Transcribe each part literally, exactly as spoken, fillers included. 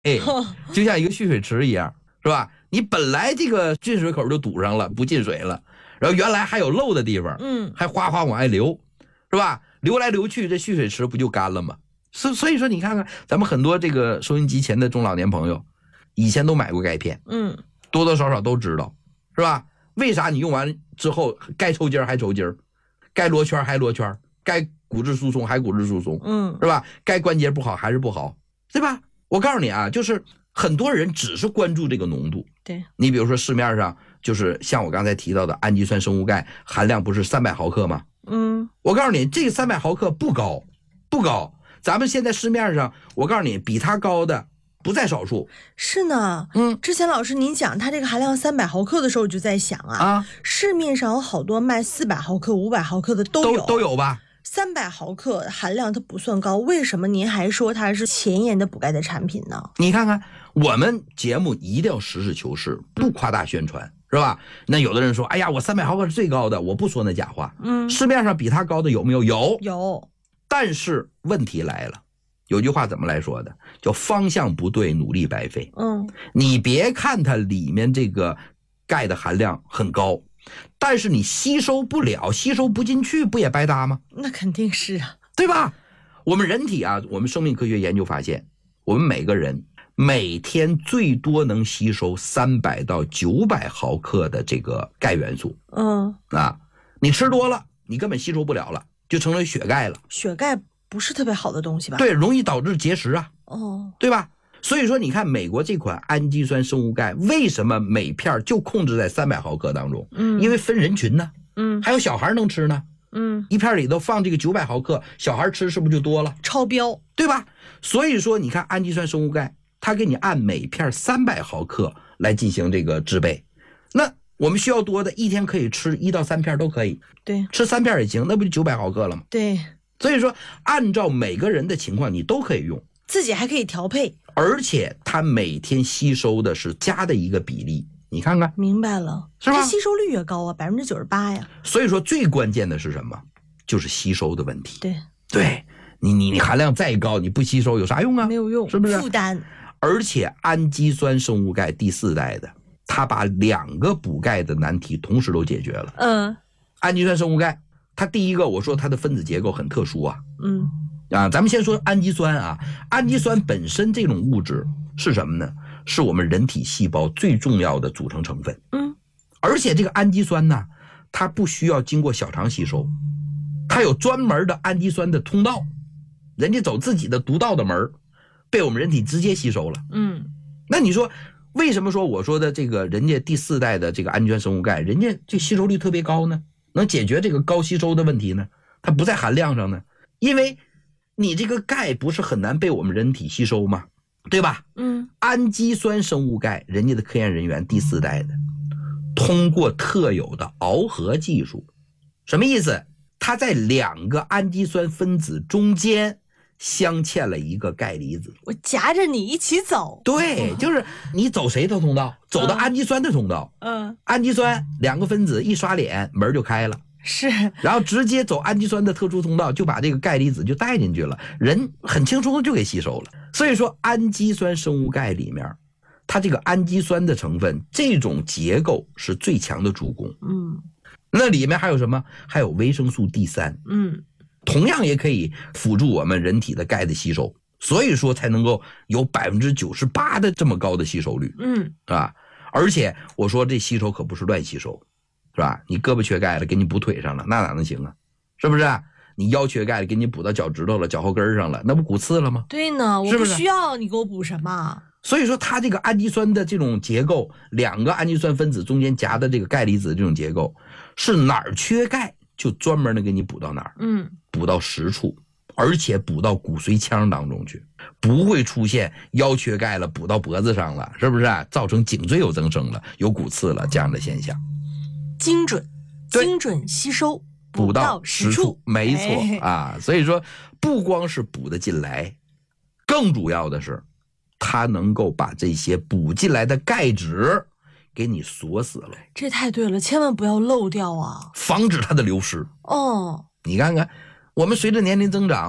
哎，就像一个蓄水池一样，是吧？你本来这个进水口就堵上了，不进水了，然后原来还有漏的地方，嗯，还哗哗往外流，是吧？流来流去，这蓄水池不就干了吗？所所以说，你看看咱们很多这个收音机前的中老年朋友，以前都买过钙片，嗯，多多少少都知道，是吧？为啥你用完之后该抽筋还抽筋，该罗圈还罗圈，该骨质疏松还骨质疏松，嗯，是吧？该关节不好还是不好，对吧？我告诉你啊，就是很多人只是关注这个浓度， 对， 你比如说市面上就是像我刚才提到的氨基酸生物钙含量不是三百毫克吗？嗯，我告诉你，这个三百毫克不高，不高。咱们现在市面上，我告诉你，比它高的不在少数。 是呢，嗯，之前老师您讲它这个含量三百毫克的时候，我就在想啊，啊市面上有好多卖四百毫克、五百毫克的都有， 都都有吧？ 三百毫克含量它不算高，为什么您还说它是前沿的补钙的产品呢？ 你看看，我们节目一定要实事求是，不夸大宣传。是吧？那有的人说，哎呀，我三百毫克是最高的，我不说那假话。嗯，市面上比它高的有没有？有， 有。 但是问题来了，有句话怎么来说的？叫方向不对，努力白费。嗯，你别看它里面这个钙的含量很高，但是你吸收不了，吸收不进去，不也白搭吗？ 那肯定是啊， 对吧？我们人体啊，我们生命科学研究发现，我们每个人每天最多能吸收三百到九百毫克的这个钙元素。嗯，啊，你吃多了，你根本吸收不了了，就成为血钙了。 血钙不是特别好的东西吧？ 对，容易导致结石啊。哦，对吧？所以说，你看美国这款氨基酸生物钙，为什么每片就控制在三百毫克当中？嗯，因为分人群呢。嗯，还有小孩能吃呢。嗯，一片里头放这个九百毫克，小孩吃是不是就多了？ 超标， 对吧？所以说，你看氨基酸生物钙。它给你按每片三百毫克来进行这个制备，那我们需要多的，一天可以吃一到三片都可以， 对， 吃三片也行，那不就九百毫克了吗？ 对， 所以说按照每个人的情况你都可以用， 自己还可以调配， 而且它每天吸收的是加的一个比例，你看看， 明白了， 是吧？ 这吸收率越高啊，百分之九十八呀。 所以说最关键的是什么？就是吸收的问题。 对， 对你你你含量再高，你不吸收有啥用啊？ 没有用， 是不是？ 负担。 而且氨基酸生物钙第四代的，它把两个补钙的难题同时都解决了。嗯，氨基酸生物钙，它第一个我说它的分子结构很特殊啊。嗯，啊，咱们先说氨基酸啊，氨基酸本身这种物质是什么呢？是我们人体细胞最重要的组成成分。嗯，而且这个氨基酸呢，它不需要经过小肠吸收，它有专门的氨基酸的通道，人家走自己的独到的门，被我们人体直接吸收了。嗯，那你说为什么说我说的这个人家第四代的这个氨基酸生物钙，人家这吸收率特别高呢？能解决这个高吸收的问题呢？它不在含量上呢，因为你这个钙不是很难被我们人体吸收吗？对吧？嗯，氨基酸生物钙，人家的科研人员第四代的，通过特有的螯合技术，什么意思？它在两个氨基酸分子中间镶嵌了一个钙离子， 我夹着你一起走。 对，就是你走谁的通道？走到氨基酸的通道。嗯，氨基酸两个分子一刷脸，门就开了。 是， 然后直接走氨基酸的特殊通道，就把这个钙离子就带进去了，人很轻松的就给吸收了。所以说，氨基酸生物钙里面，它这个氨基酸的成分，这种结构是最强的主攻。嗯，那里面还有什么？还有维生素 D 三。嗯。同样也可以辅助我们人体的钙的吸收，所以说才能够有百分之九十八的这么高的吸收率。嗯，是吧？而且我说这吸收可不是乱吸收，是吧？你胳膊缺钙了，给你补腿上了，那哪能行啊？是不是？你腰缺钙了，给你补到脚趾头了、脚后跟上了，那不骨刺了吗？ 对呢，我不需要你给我补什么。 所以说，它这个氨基酸的这种结构，两个氨基酸分子中间夹的这个钙离子这种结构，是哪儿缺钙就专门的给你补到哪儿。嗯。补到实处，而且补到骨髓腔当中去，不会出现腰缺钙了补到脖子上了，是不是、啊、造成颈椎有增生了，有骨刺了这样的现象。 精准精准吸收， 补到实处，没错、哎、啊。所以说不光是补得进来，更主要的是它能够把这些补进来的钙质给你锁死了。 这太对了，千万不要漏掉啊， 防止它的流失。哦，你看看我们随着年龄增长，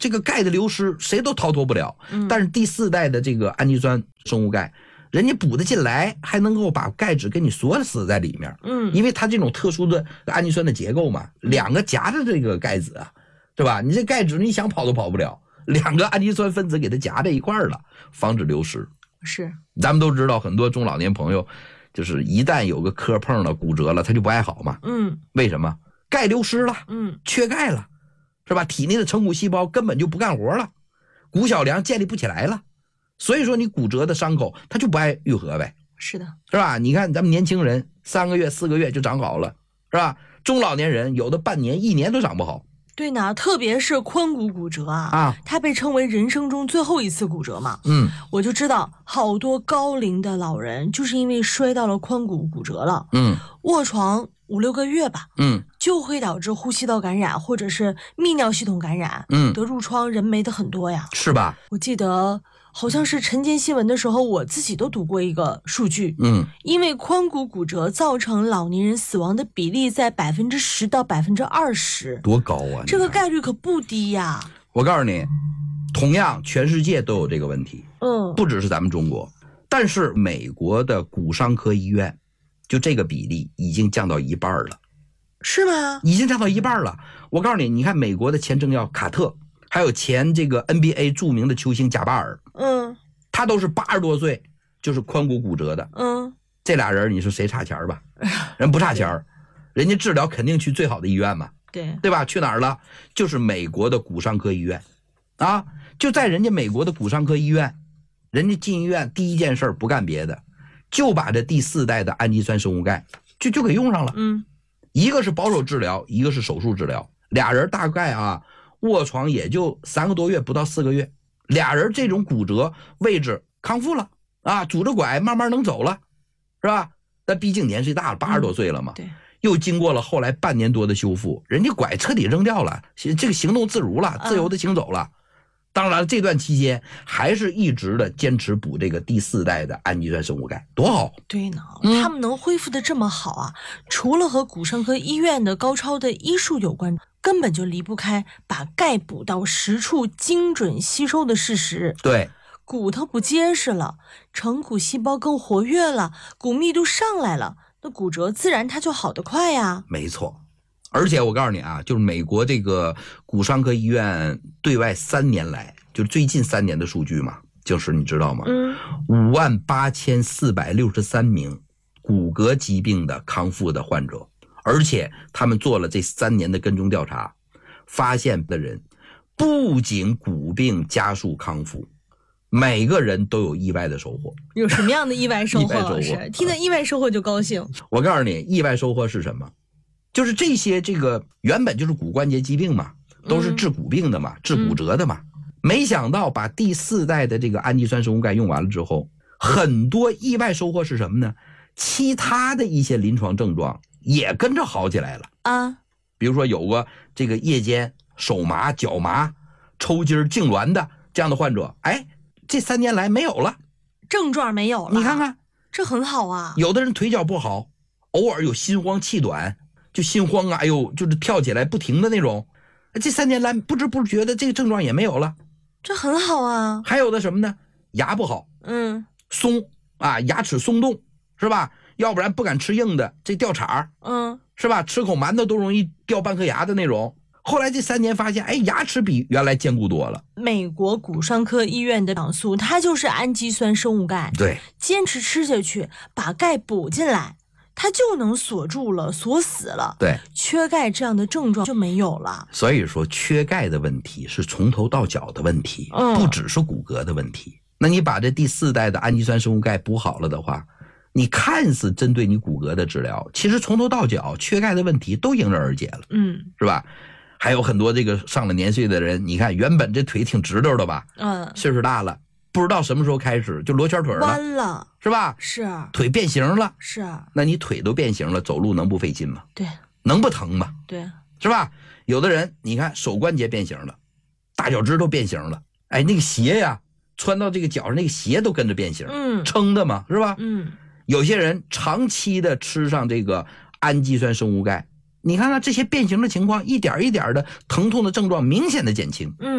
这个钙的流失谁都逃脱不了。 嗯， 但是第四代的这个氨基酸生物钙，人家补得进来，还能够把钙质给你锁死在里面。 嗯， 因为它这种特殊的氨基酸的结构嘛，两个夹着这个钙子啊，对吧？你这钙质你想跑都跑不了，两个氨基酸分子给它夹在一块儿了，防止流失。 是， 咱们都知道，很多中老年朋友就是一旦有个磕碰了、骨折了，他就不爱好嘛。 嗯， 为什么？钙流失了， 嗯， 缺钙了，是吧？体内的成骨细胞根本就不干活了，骨小梁建立不起来了，所以说你骨折的伤口它就不爱愈合呗。 是的， 是吧？你看咱们年轻人三个月、四个月就长好了，是吧？中老年人有的半年、一年都长不好。 对呢，特别是髋骨骨折啊， 啊， 它被称为人生中最后一次骨折嘛。 嗯， 我就知道好多高龄的老人就是因为摔到了髋骨骨折了， 嗯， 卧床五六个月吧， 嗯， 就会导致呼吸道感染或者是泌尿系统感染， 嗯， 得褥疮人没的很多呀， 是吧？ 我记得好像是晨间新闻的时候，我自己都读过一个数据， 嗯， 因为髋骨骨折造成老年人死亡的比例在百分之十到百分之二十， 多高啊！ 这个概率可不低呀。 我告诉你，同样全世界都有这个问题， 嗯， 不只是咱们中国，但是美国的骨伤科医院，就这个比例已经降到一半了。 是吗？ 已经降到一半了。我告诉你，你看美国的前政要卡特，还有前这个 N B A 著名的球星贾巴尔， 嗯， 他都是八十多岁就是髋骨骨折的。 嗯， 这俩人你说谁差钱吧？人不差钱，人家治疗肯定去最好的医院嘛， 对对吧？去哪儿了？就是美国的骨伤科医院啊，就在人家美国的骨伤科医院，人家进医院第一件事不干别的，就把这第四代的氨基酸生物钙就就给用上了。 嗯， 一个是保守治疗，一个是手术治疗，俩人大概啊卧床也就三个多月，不到四个月，俩人这种骨折位置康复了啊，拄着拐慢慢能走了，是吧？但毕竟年岁大了，八十多岁了嘛， 嗯、对， 又经过了后来半年多的修复，人家拐彻底扔掉了，这个行动自如了，自由的行走了。嗯、当然这段期间还是一直的坚持补这个第四代的氨基酸生物钙，多好。 对呢， 嗯、 他们能恢复的这么好啊，除了和骨伤科医院的高超的医术有关，根本就离不开把钙补到实处精准吸收的事实。 对， 骨头不结实了，成骨细胞更活跃了，骨密度上来了，那骨折自然它就好得快呀。 没错，而且我告诉你啊，就是美国这个骨伤科医院对外三年来，就最近三年的数据嘛，就是你知道吗？ 嗯， 五万八千四百六十三名骨骼疾病的康复的患者，而且他们做了这三年的跟踪调查，发现的人不仅骨病加速康复，每个人都有意外的收获。 有什么样的意外收获？ 意外收获是听到意外收获就高兴。 我告诉你，意外收获是什么？就是这些这个原本就是骨关节疾病嘛，都是治骨病的嘛，嗯、治骨折的嘛。没想到把第四代的这个氨基酸生物钙用完了之后，很多意外收获是什么呢？其他的一些临床症状也跟着好起来了啊。 比如说有个这个夜间手麻、脚麻、抽筋、痉挛的这样的患者，哎，这三年来没有了， 症状没有了。 你看看， 这很好啊。 有的人腿脚不好，偶尔有心慌气短，就心慌啊，哎呦，就是跳起来不停的那种，这三年来不知不觉的这个症状也没有了， 这很好啊。 还有的什么呢？牙不好， 嗯， 松啊，牙齿松动，是吧？要不然不敢吃硬的，这掉茬， 嗯， 是吧？吃口馒头都容易掉半颗牙的那种。后来这三年发现，哎，牙齿比原来坚固多了。 美国骨伤科医院的长素，它就是氨基酸生物钙， 对， 坚持吃下去，把钙补进来，它就能锁住了，锁死了。 对， 缺钙这样的症状就没有了。 所以说，缺钙的问题是从头到脚的问题， 嗯、 不只是骨骼的问题。那你把这第四代的氨基酸生物钙补好了的话，你看似针对你骨骼的治疗，其实从头到脚缺钙的问题都迎刃而解了， 嗯， 是吧？还有很多这个上了年岁的人，你看原本这腿挺直溜的吧， 嗯， 岁数大了，不知道什么时候开始就罗圈腿了， 弯了， 是吧？ 是， 腿变形了， 是。 那你腿都变形了，走路能不费劲吗？ 对， 能不疼吗？ 对， 是吧？有的人你看手关节变形了，大脚趾头变形了，哎，那个鞋呀，穿到这个脚上那个鞋都跟着变形， 嗯， 撑的嘛，是吧？ 嗯， 有些人长期的吃上这个氨基酸生物钙，你看看这些变形的情况，一点一点的疼痛的症状明显的减轻。 嗯，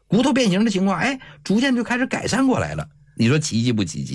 骨头变形的情况，哎，逐渐就开始改善过来了。你说奇迹不奇迹？